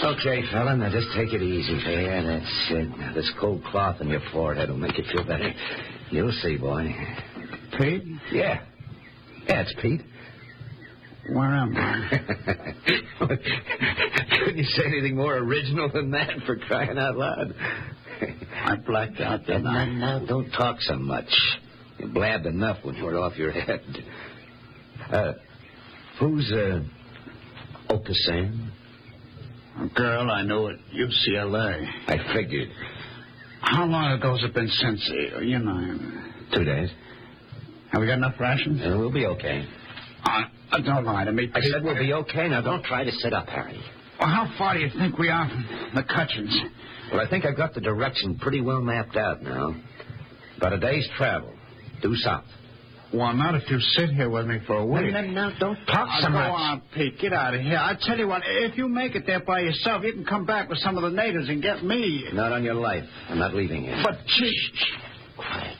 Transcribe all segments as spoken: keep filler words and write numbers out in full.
Okay, fella, now just take it easy. There, that's it. Now, this cold cloth on your forehead will make you feel better. You'll see, boy. Pete? Yeah. Yeah, it's Pete. Where am I? Couldn't you say anything more original than that, for crying out loud? I blacked out, didn't I? Now, now, don't talk so much. You blabbed enough when you were off your head. Uh, who's, uh, Okasan? A girl I know at U C L A. I figured. How long ago's it been since, uh, you know... Two days. Have we got enough rations? Uh, we'll be okay. Uh, uh, don't lie to me. I said we'll be okay. Now, don't try to sit up, Harry. Well, how far do you think we are from the Cutchins? Well, I think I've got the direction pretty well mapped out now. About a day's travel. Due south. Well, not if you sit here with me for a week. No, no, no, don't talk uh, so go much. Go on, Pete. Get out of here. I tell you what, if you make it there by yourself, you can come back with some of the natives and get me. Not on your life. I'm not leaving you. But, gee... Quiet.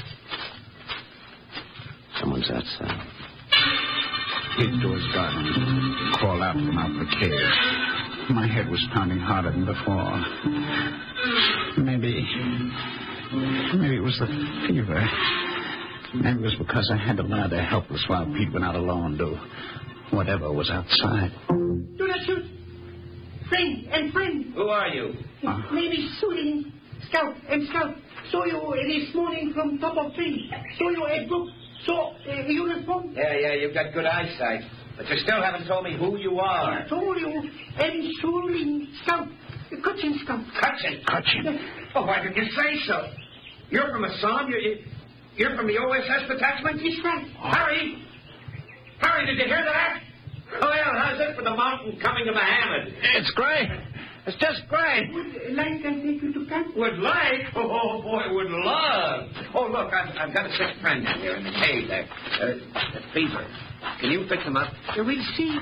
Someone's outside. Hid door's gone. Crawled out from out the cave. My head was pounding harder than before. Maybe... Maybe it was the fever. Maybe it was because I had to lie there helpless while Pete went out alone to whatever was outside. Do not shoot. Friend and friend. Who are you? Uh, Maybe shooting. Scout and scout. Saw you this morning from top of tree. Saw you a book. Saw a uniform. Yeah, yeah, you've got good eyesight. But you still haven't told me who you are. I told you. And shooting scout. Cutchin scout. Cutchin? Cutchin. Oh, why didn't you say so? You're from Assam. You're, you're from the O S S detachment? He's right. Harry! Harry, did you hear that? Well, how's it for the mountain coming to Mohammed? It's great. It's just great. Would like I take you to camp? Would like? Oh, boy, would love. Oh, look, I've, I've got a sick friend down here in the cave there. Uh, fever. Can you fix him up? Uh, we'll see.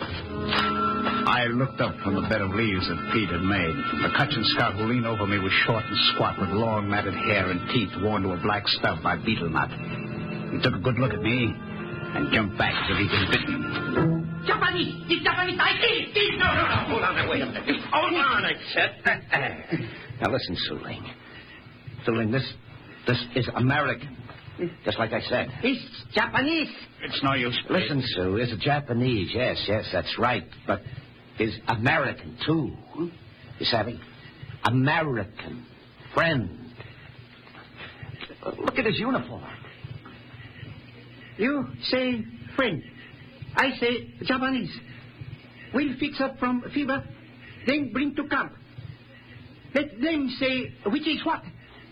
I looked up from the bed of leaves that Pete had made. The Cutchin scout who leaned over me was short and squat with long matted hair and teeth worn to a black stub by beetle nut. He took a good look at me and jumped back as if he'd been bitten. Japanese! It's Japanese! I see! See! No, no, no. Hold on there. Wait a minute. Hold on, I said. Now, listen, Suling. Suling, this, this is American. Just like I said. It's Japanese. It's no use. Listen, Sue, it's Japanese. Yes, yes, that's right. But is American, too. You savvy? American. Friend. Look at his uniform. You say friend. I say Japanese. We'll fix up from fever, then bring to camp. Let them say which is what.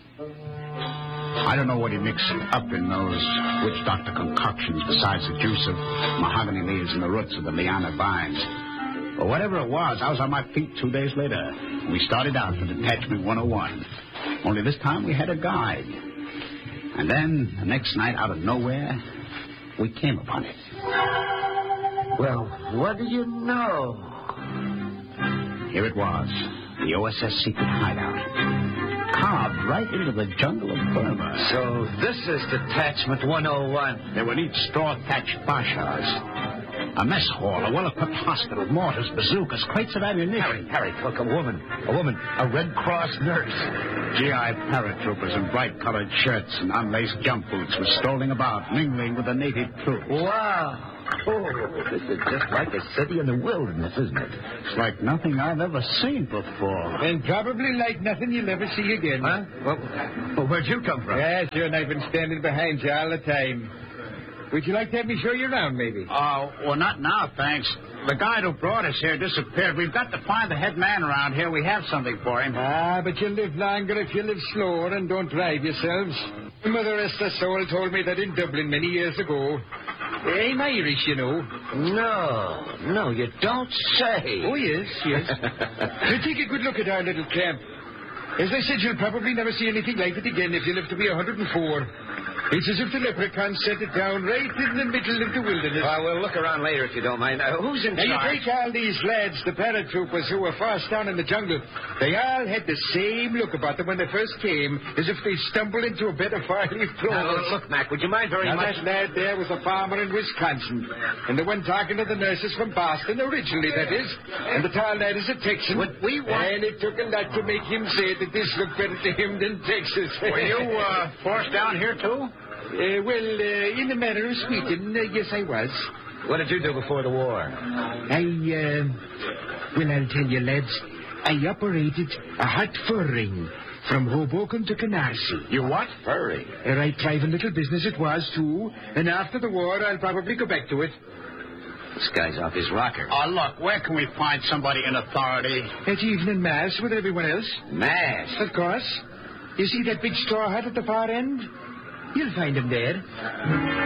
I don't know what he mixed up in those witch doctor concoctions besides the juice of mahogany leaves and the roots of the liana vines. But whatever it was, I was on my feet two days later. We started out for Detachment one oh one. Only this time we had a guide. And then, the next night, out of nowhere, we came upon it. Well, what do you know? Here it was, the O S S secret hideout. Carved right into the jungle of Burma. So this is Detachment one oh one. There were neat straw-thatched bashars. A mess hall, a well-equipped hospital, mortars, bazookas, crates of ammunition. Harry, Harry, look, a woman. A woman. A Red Cross nurse. G I paratroopers in bright-colored shirts and unlaced jump boots were strolling about, mingling with the native troops. Wow. Oh, this is just like a city in the wilderness, isn't it? It's like nothing I've ever seen before. And probably like nothing you'll ever see again. Huh? Well, well, where'd you come from? Yes, sure, and I've been standing behind you all the time. Would you like to have me show you around, maybe? Oh, uh, well, not now, thanks. The guide who brought us here disappeared. We've got to find the head man around here. We have something for him. Ah, but you'll live longer if you live slower and don't drive yourselves. Mother Esther Soul told me that in Dublin many years ago. I'm Irish, you know. No, no, you don't say. Oh, yes, yes. So take a good look at our little camp. As I said, you'll probably never see anything like it again if you live to be one hundred and four. It's as if the leprechauns set it down right in the middle of the wilderness. Well, we'll look around later if you don't mind. Uh, who's in Now, you charge? take all these lads, the paratroopers who were fast down in the jungle. They all had the same look about them when they first came, as if they stumbled into a bed of five-leaf clover. Now, look, Mac, would you mind very Now, much? that lad there was a farmer in Wisconsin. And the one talking to the nurses from Boston, originally, that is. And the tall lad is a Texan. Would we want... And it took a lot to make him say that this looked better to him than Texas. Were you uh, forced down here, too? Uh, well, uh, in a manner of speaking, uh, yes, I was. What did you do before the war? I, uh... Well, I'll tell you, lads. I operated a hot fur ring from Hoboken to Canarsie. You what? Furry. A right thriving little business it was, too. And after the war, I'll probably go back to it. This guy's off his rocker. Oh, look, where can we find somebody in authority? At evening mass with everyone else. Mass. Of course. You see that big straw hut at the far end? You'll find him there.